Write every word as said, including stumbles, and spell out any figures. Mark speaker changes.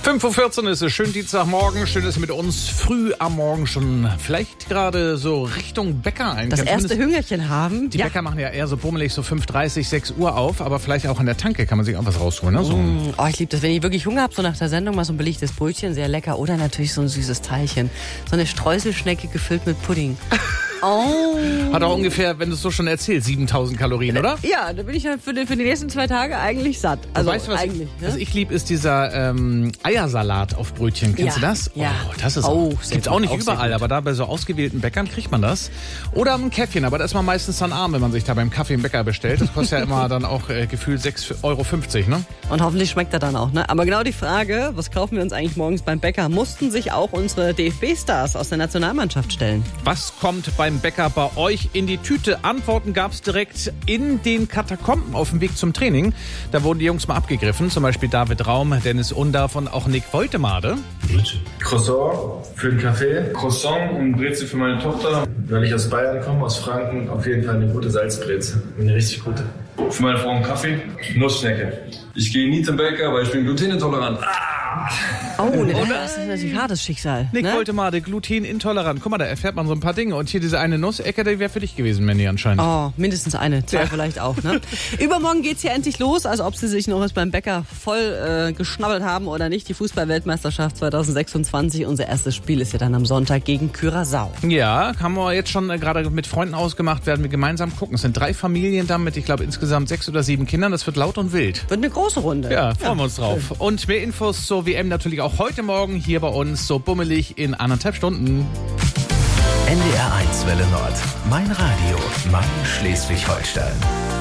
Speaker 1: fünf Uhr vierzehn ist es, schön Dienstagmorgen, schön, dass Sie mit uns früh am Morgen schon vielleicht gerade so Richtung Bäcker einkaufen.
Speaker 2: Das erste Hüngerchen haben.
Speaker 1: Die
Speaker 2: ja.
Speaker 1: Bäcker machen ja eher so bummelig so fünf Uhr dreißig, sechs Uhr auf, aber vielleicht auch an der Tanke kann man sich auch was rausholen. Ne? So.
Speaker 2: Mm, oh, ich liebe das, wenn ich wirklich Hunger habe, so nach der Sendung mal so ein belegtes Brötchen, sehr lecker. Oder natürlich so ein süßes Teilchen. So eine Streuselschnecke gefüllt mit Pudding. Oh.
Speaker 1: Hat auch ungefähr, wenn du es so schon erzählst, siebentausend Kalorien, oder?
Speaker 2: Ja, da bin ich ja für die, für die nächsten zwei Tage eigentlich satt. Also
Speaker 1: weißt du, was
Speaker 2: eigentlich.
Speaker 1: Ich,
Speaker 2: ne?
Speaker 1: was ich liebe, ist dieser ähm, Eiersalat auf Brötchen. Kennst
Speaker 2: Ja,
Speaker 1: du das?
Speaker 2: ja.
Speaker 1: Oh, das ist
Speaker 2: Oh,
Speaker 1: auch,
Speaker 2: sehr
Speaker 1: gibt's
Speaker 2: gut,
Speaker 1: auch nicht
Speaker 2: auch sehr
Speaker 1: überall,
Speaker 2: gut.
Speaker 1: aber da bei so ausgewählten Bäckern kriegt man das. Oder ein Käffchen, aber da ist man meistens dann arm, wenn man sich da beim Kaffee im Bäcker bestellt. Das kostet ja immer dann auch äh, gefühlt sechs Euro fünfzig, ne?
Speaker 2: Und hoffentlich schmeckt er dann auch, ne? Aber genau die Frage, was kaufen wir uns eigentlich morgens beim Bäcker, mussten sich auch unsere D F B-Stars aus der Nationalmannschaft stellen.
Speaker 1: Was kommt beim Bäcker bei euch in die Tüte? Antworten gab's direkt in den Katakomben auf dem Weg zum Training. Da wurden die Jungs mal abgegriffen, zum Beispiel David Raum, Dennis Undarf und auch Nick Woltemade.
Speaker 3: Croissant für den Kaffee, Croissant und Brezel für meine Tochter. Weil ich aus Bayern komme, aus Franken, auf jeden Fall eine gute Salzbrezel. Eine richtig gute. Für meine Frau einen Kaffee, Nussschnecke. Ich gehe nie zum Bäcker, weil ich bin glutenintolerant. Ah!
Speaker 2: Oh, ne, das ist natürlich ein hartes Schicksal.
Speaker 1: Nick
Speaker 2: ne?
Speaker 1: Woltemade, glutenintolerant. Guck mal, da erfährt man so ein paar Dinge. Und hier diese eine Nussecke, die wäre für dich gewesen, Mandy, anscheinend.
Speaker 2: Oh, mindestens eine, zwei
Speaker 1: Ja.
Speaker 2: vielleicht auch. Ne? Übermorgen geht's hier endlich los, also ob Sie sich noch was beim Bäcker voll äh, geschnabbelt haben oder nicht. Die Fußball-Weltmeisterschaft zwanzig sechsundzwanzig, unser erstes Spiel ist ja dann am Sonntag gegen Curaçao.
Speaker 1: Ja, haben wir jetzt schon äh, gerade mit Freunden ausgemacht, werden wir gemeinsam gucken. Es sind drei Familien da mit, ich glaube, insgesamt sechs oder sieben Kindern. Das wird laut und wild.
Speaker 2: Wird eine große Runde.
Speaker 1: Ja, freuen wir uns drauf. Und mehr Infos zur W M natürlich auch heute Morgen hier bei uns, so bummelig in anderthalb Stunden.
Speaker 4: N D R eins Welle Nord. Mein Radio. Mein Schleswig-Holstein.